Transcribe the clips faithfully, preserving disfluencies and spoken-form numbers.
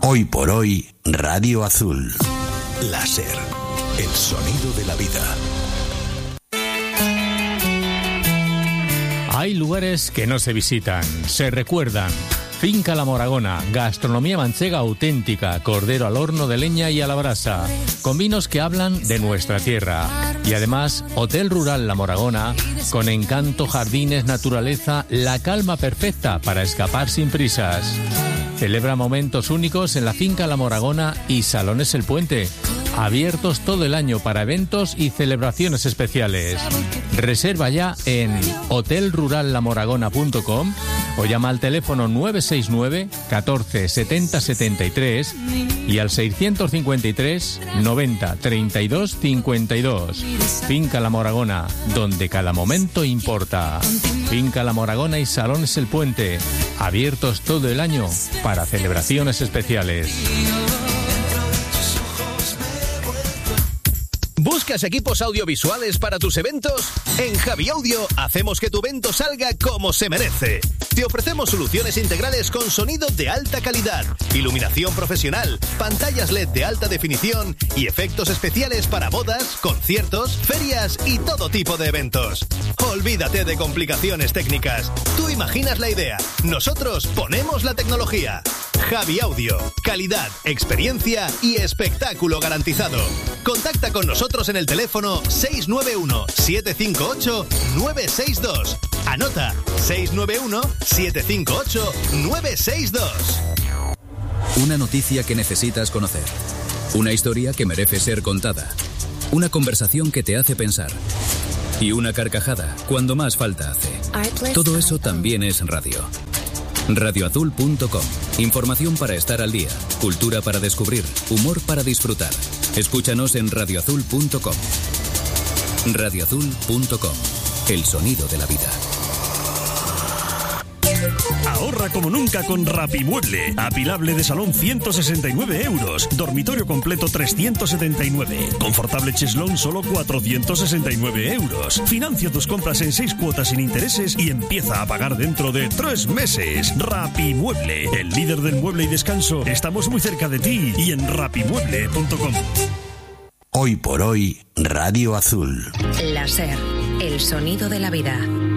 Hoy por hoy, Radio Azul. Láser, el sonido de la vida. Hay lugares que no se visitan, se recuerdan. Finca La Moragona, gastronomía manchega auténtica, cordero al horno de leña y a la brasa, con vinos que hablan de nuestra tierra. Y además, Hotel Rural La Moragona, con encanto, jardines, naturaleza, la calma perfecta para escapar sin prisas. Celebra momentos únicos en la Finca La Moragona y Salones El Puente, abiertos todo el año para eventos y celebraciones especiales. Reserva ya en hotel rural la moragona punto com o llama al teléfono nueve seis nueve, catorce, setenta, setenta y tres y al seiscientos cincuenta y tres, noventa, treinta y dos, cincuenta y dos. Finca La Moragona, donde cada momento importa. Finca La Moragona y Salones El Puente, abiertos todo el año para celebraciones especiales. ¿Buscas equipos audiovisuales para tus eventos? En Javi Audio hacemos que tu evento salga como se merece. Te ofrecemos soluciones integrales con sonido de alta calidad, iluminación profesional, pantallas L E D de alta definición y efectos especiales para bodas, conciertos, ferias y todo tipo de eventos. Olvídate de complicaciones técnicas. Tú imaginas la idea, nosotros ponemos la tecnología. Javi Audio, calidad, experiencia y espectáculo garantizado. Contacta con nosotros en el teléfono seis nueve uno, siete cinco ocho, nueve seis dos. Anota, seis nueve uno, siete cinco ocho, nueve seis dos. Una noticia que necesitas conocer. Una historia que merece ser contada. Una conversación que te hace pensar. Y una carcajada cuando más falta hace. Todo eso también es radio. radio azul punto com. Información para estar al día, cultura para descubrir, humor para disfrutar. Escúchanos en radio azul punto com. radio azul punto com. El sonido de la vida. Ahorra como nunca con Rapimueble. Apilable de salón ciento sesenta y nueve euros. Dormitorio completo trescientos setenta y nueve. Confortable cheslón solo cuatrocientos sesenta y nueve euros. Financia tus compras en seis cuotas sin intereses y empieza a pagar dentro de tres meses. Rapimueble, el líder del mueble y descanso. Estamos muy cerca de ti y en rapimueble punto com. Hoy por hoy, Radio Azul. Láser, el sonido de la vida.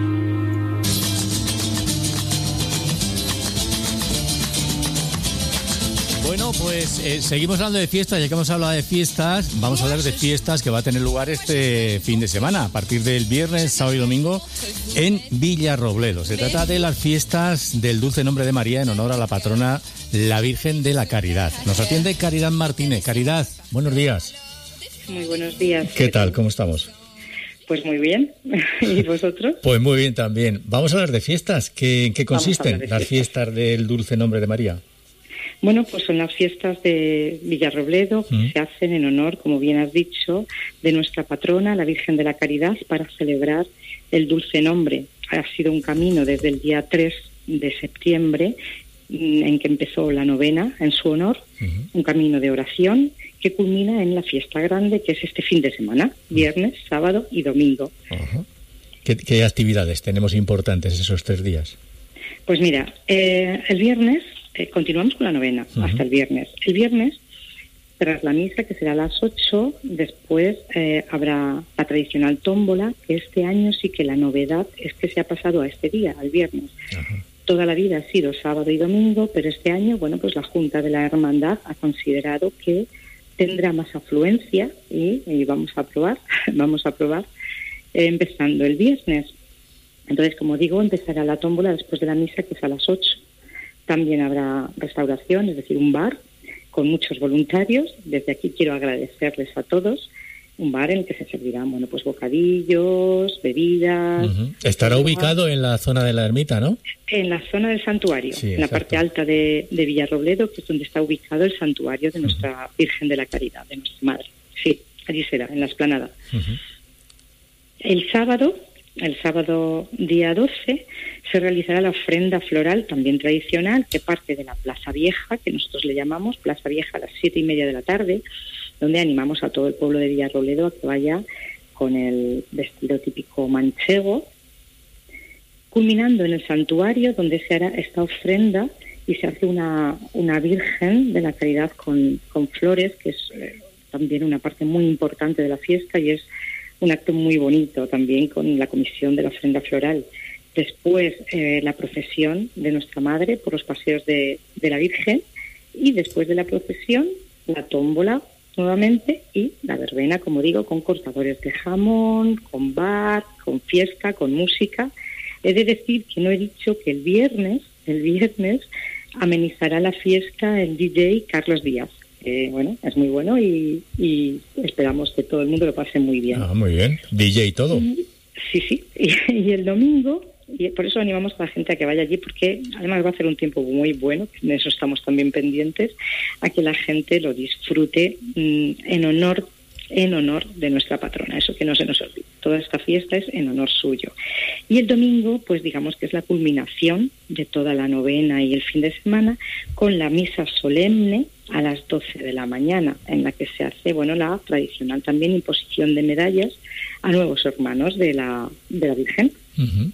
Bueno, pues eh, seguimos hablando de fiestas. Ya que hemos hablado de fiestas, vamos a hablar de fiestas que va a tener lugar este fin de semana, a partir del viernes, sábado y domingo, en Villarrobledo. Se trata de las fiestas del Dulce Nombre de María en honor a la patrona, la Virgen de la Caridad. Nos atiende Caridad Martínez. Caridad, buenos días. Muy buenos días. ¿Qué tal? ¿Cómo estamos? Pues muy bien. ¿Y vosotros? Pues muy bien también. Vamos a hablar de fiestas. ¿Qué, ¿En qué consisten de las fiestas del Dulce Nombre de María? Bueno, pues son las fiestas de Villarrobledo que mm. se hacen en honor, como bien has dicho, de nuestra patrona, la Virgen de la Caridad, para celebrar el Dulce Nombre. Ha sido un camino desde el día tres de septiembre, en que empezó la novena en su honor, uh-huh. un camino de oración que culmina en la fiesta grande, que es este fin de semana, viernes, uh-huh. sábado y domingo. Uh-huh. ¿Qué, ¿Qué actividades tenemos importantes esos tres días? Pues mira, eh, el viernes eh, continuamos con la novena uh-huh. hasta el viernes. El viernes, tras la misa, que será a las ocho, después eh, habrá la tradicional tómbola, que este año sí que la novedad es que se ha pasado a este día, al viernes. Uh-huh. Toda la vida ha sido sábado y domingo, pero este año, bueno, pues la Junta de la Hermandad ha considerado que tendrá más afluencia y, y vamos a probar, vamos a probar, eh, empezando el viernes. Entonces, como digo, empezará la tómbola después de la misa, que es a las ocho. También habrá restauración, es decir, un bar con muchos voluntarios. Desde aquí quiero agradecerles a todos. Un bar en el que se servirán, bueno, pues bocadillos, bebidas. Uh-huh. Estará ubicado en la zona de la ermita, ¿no? En la zona del santuario, sí, en la parte alta de, de Villarrobledo, que es donde está ubicado el santuario de nuestra uh-huh. Virgen de la Caridad, de nuestra Madre. Sí, allí será, en la explanada. Uh-huh. El sábado, el sábado día doce, se realizará la ofrenda floral, también tradicional, que parte de la Plaza Vieja, que nosotros le llamamos Plaza Vieja, a las siete y media de la tarde, donde animamos a todo el pueblo de Villarrobledo a que vaya con el vestido típico manchego, culminando en el santuario, donde se hará esta ofrenda y se hace una, una Virgen de la Caridad con, con flores, que es eh, también una parte muy importante de la fiesta y es un acto muy bonito también con la comisión de la ofrenda floral. Después eh, la procesión de nuestra Madre por los paseos de, de la Virgen y después de la procesión la tómbola nuevamente y la verbena, como digo, con cortadores de jamón, con bar, con fiesta, con música. He de decir que no he dicho que el viernes, el viernes amenizará la fiesta el D J Carlos Díaz. Eh, bueno, es muy bueno y, y esperamos que todo el mundo lo pase muy bien. Ah, muy bien. D J y todo. Y, sí, sí. Y, y el domingo, y por eso animamos a la gente a que vaya allí, porque además va a hacer un tiempo muy bueno, en eso estamos también pendientes, a que la gente lo disfrute mmm, en honor en honor de nuestra patrona, eso que no se nos olvide. Toda esta fiesta es en honor suyo. Y el domingo, pues digamos que es la culminación de toda la novena y el fin de semana, con la misa solemne a las doce de la mañana, en la que se hace, bueno, la tradicional también imposición de medallas a nuevos hermanos de la, de la Virgen. Uh-huh.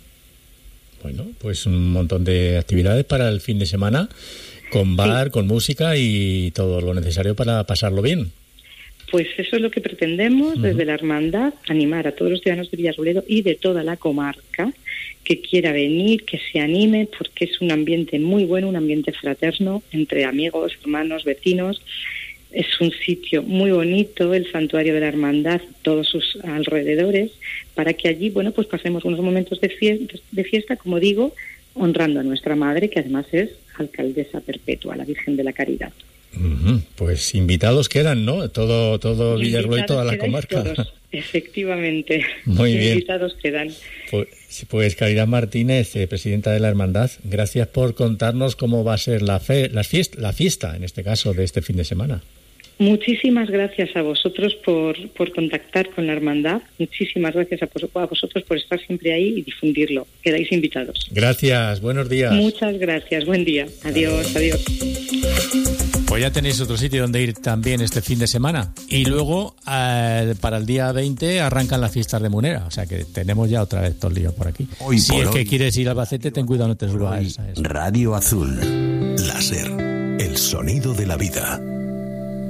Bueno, pues un montón de actividades para el fin de semana, con bar, sí, con música y todo lo necesario para pasarlo bien. Pues eso es lo que pretendemos, uh-huh, desde la Hermandad, animar a todos los ciudadanos de Villarrobledo y de toda la comarca que quiera venir, que se anime, porque es un ambiente muy bueno, un ambiente fraterno, entre amigos, hermanos, vecinos. Es un sitio muy bonito, el santuario de la Hermandad, todos sus alrededores, para que allí, bueno, pues pasemos unos momentos de fiesta, de fiesta, como digo, honrando a nuestra Madre, que además es alcaldesa perpetua, la Virgen de la Caridad. Uh-huh. Pues invitados quedan, ¿no? Todo todo Villarrobledo y toda la comarca. Todos, efectivamente. Muy bien. Invitados quedan. Pues, pues Caridad Martínez, eh, presidenta de la Hermandad, gracias por contarnos cómo va a ser la, fe, la, fiesta, la fiesta, en este caso, de este fin de semana. Muchísimas gracias a vosotros por, por contactar con la Hermandad. Muchísimas gracias a, a vosotros por estar siempre ahí y difundirlo. Quedáis invitados. Gracias, buenos días. Muchas gracias, buen día. Adiós, adiós. Pues ya tenéis otro sitio donde ir también este fin de semana. Y luego, eh, para el día veinte, arrancan las fiestas de Munera. O sea que tenemos ya otra vez todo el lío por aquí. Hoy si por es hoy, que quieres ir a Albacete, ten cuidado, no te subas a esa. Radio Azul. Láser. El sonido de la vida.